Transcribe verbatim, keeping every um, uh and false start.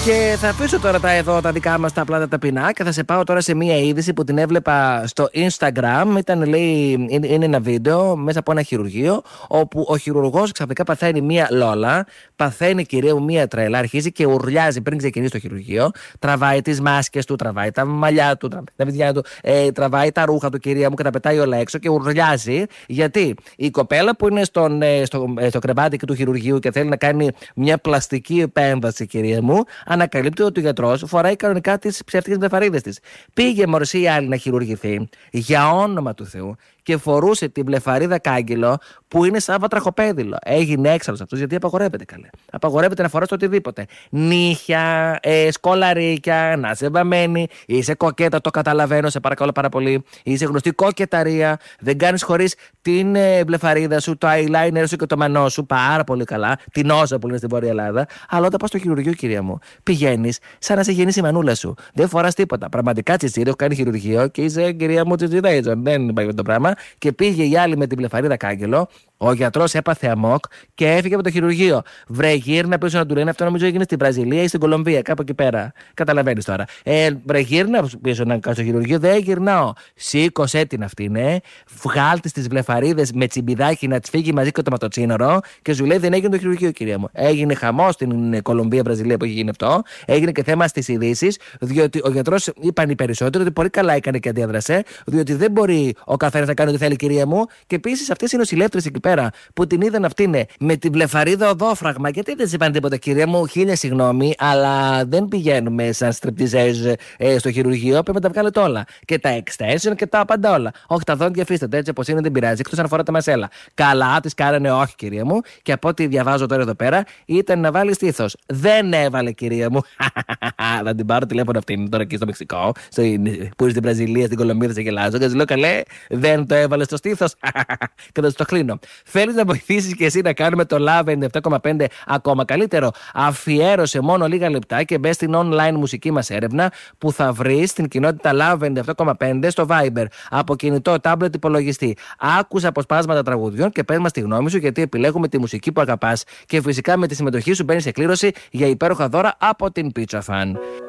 Και θα αφήσω τώρα τα εδώ τα δικά μας τα απλά τα ταπεινά και θα σε πάω τώρα σε μία είδηση που την έβλεπα στο Instagram. Ήταν, λέει, είναι, είναι ένα βίντεο μέσα από ένα χειρουργείο όπου ο χειρουργός ξαφνικά παθαίνει μία λόλα, παθαίνει, κυρία μου, μία τρέλα, αρχίζει και ουρλιάζει πριν ξεκινήσει το χειρουργείο. Τραβάει τις μάσκες του, τραβάει τα μαλλιά του, τραβάει τα βυζιά του, ε, τραβάει τα ρούχα του, κυρία μου, και τα πετάει όλα έξω και ουρλιάζει. Γιατί η κοπέλα που είναι στον, ε, στο, ε, στο κρεβάτι του χειρουργείου και θέλει να κάνει μια πλαστική επέμβαση, κυρία μου, ανακαλύπτει ότι ο γιατρός φοράει κανονικά τις ψεύτικες μπλεφαρίδες της. Πήγε μορσή η άλλη να χειρουργηθεί, για όνομα του Θεού, και φορούσε την μπλεφαρίδα κάγκελο που είναι σαν βατραχοπέδιλο. Έγινε έξαλλος αυτός, γιατί απαγορεύεται, καλέ. Απαγορεύεται να φοράς το οτιδήποτε. Νύχια, ε, σκολαρίκια, να είσαι βαμμένη, είσαι κοκέτα, το καταλαβαίνω, σε παρακαλώ πάρα πολύ. Είσαι γνωστή κοκεταρία, δεν κάνεις χωρίς την ε, μπλεφαρίδα σου, το eyeliner σου και το μανό σου, πάρα πολύ καλά, την όσα που είναι στην Βόρεια Ελλάδα. Αλλά όταν πας στο χειρουργείο, κυρία μου, πηγαίνεις σαν να σε γεννήσει η μανούλα σου. Δεν φοράς τίποτα. Πραγματικά τσιτσίδι, έχω κάνει χειρουργείο και είσαι, κυρία μου, τσιτσιδέζο. Δεν πάει το πράγμα. Και πήγε η άλλη με την μπλεφαρίδα κάγκελο. Ο γιατρός έπαθε αμόκ και έφυγε από το χειρουργείο. Βρε, γύρνα πίσω να του λένε, αυτό νομίζω έγινε στην Βραζιλία ή στην Κολομβία, κάπου εκεί πέρα. Καταλαβαίνεις τώρα. Ε, βρε, γύρνα πίσω να κάνω στο χειρουργείο. Δεν γυρνάω. Σήκωσέ την αυτή, ναι. Βγάλτε τις βλεφαρίδες με τσιμπιδάκι να τις φύγει μαζί και το ματοτσίνορο. Και σου λέει δεν έγινε το χειρουργείο, κυρία μου. Έγινε χαμός στην Κολομβία, Βραζιλία που έχει γίνει αυτό. Έγινε και θέμα στις ειδήσεις, διότι ο γιατρός, είπαν οι περισσότεροι, ότι πολύ καλά έκανε και αντίδρασε, διότι δεν μπορεί ο καθένας να κάνει ό,τι θέλει, κυρία μου. Και επίσης αυτές οι νοσηλεύτρες εκεί πέρα που την είδαν αυτήν με την μπλεφαρίδα οδόφραγμα, γιατί δεν σε είπαν τίποτα, κυρία μου, χίλια συγγνώμη, αλλά δεν πηγαίνουμε σαν στριπτιζέζ ε, στο χειρουργείο. Πρέπει να τα βγάλετε όλα. Και τα extension και τα πάντα όλα. Όχι, τα δόντια αφήστε έτσι όπως είναι, δεν πειράζει, εκτός αν φοράτε μασέλα. Καλά, τις κάνανε, όχι, κυρία μου. Και από ό,τι διαβάζω τώρα εδώ πέρα, ήταν να βάλει στήθος. Δεν έβαλε, κυρία μου. Θα την πάρω τηλέφωνο αυτήν τώρα εκεί στο Μεξικό, στο, που είναι στην Βραζιλία, στην Κολομβία, θα σε γελάζω. Και τη λέω, καλέ, δεν το έβαλε στο στήθος. Και θα το κλείνω. Θέλεις να βοηθήσεις και εσύ να κάνουμε το Love ενενήντα επτά κόμμα πέντε ακόμα καλύτερο? Αφιέρωσε μόνο λίγα λεπτά και μπες στην online μουσική μας έρευνα που θα βρεις στην κοινότητα Love ενενήντα επτά κόμμα πέντε στο Viber από κινητό, tablet, υπολογιστή. Άκουσα αποσπάσματα τραγουδιών και πες μας τη γνώμη σου, γιατί επιλέγουμε τη μουσική που αγαπάς. Και φυσικά με τη συμμετοχή σου μπαίνεις σε κλήρωση για υπέροχα δώρα από την Pizza Fan.